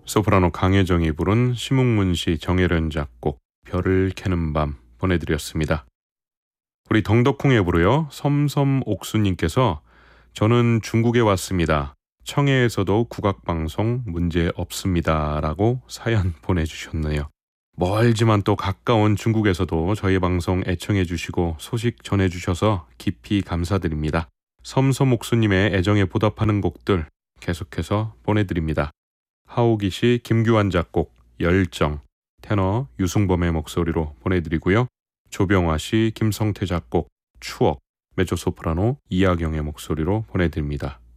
소프라노 강혜정이 부른 심흥문 씨 정혜련 작곡 별을 캐는 밤 보내드렸습니다. 우리 덩덕콩에 부르요 섬섬옥수님께서 저는 중국에 왔습니다. 청해에서도 국악방송 문제 없습니다 라고 사연 보내주셨네요. 멀지만 또 가까운 중국에서도 저희 방송 애청해 주시고 소식 전해 주셔서 깊이 감사드립니다. 섬섬옥수님의 애정에 보답하는 곡들 계속해서 보내드립니다. 하오기 씨 김규환 작곡 열정, 테너 유승범의 목소리로 보내드리고요. 조병화 씨 김성태 작곡 추억, 메조소프라노 이하경의 목소리로 보내드립니다.